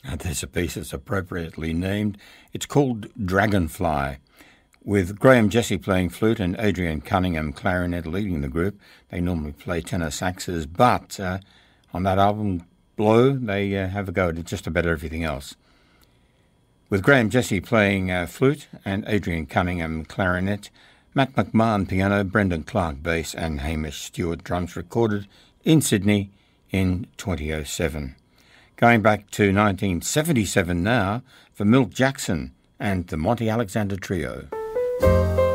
There's a piece that's appropriately named. It's called Dragonfly, with Graham Jesse playing flute and Adrian Cunningham clarinet leading the group. They normally play tenor saxes, but on that album, Blow, they have a go at just about everything else. With Graham Jesse playing flute and Adrian Cunningham clarinet, Matt McMahon piano, Brendan Clark bass and Hamish Stewart drums, recorded in Sydney in 2007. Going back to 1977 now for Milt Jackson and the Monty Alexander Trio.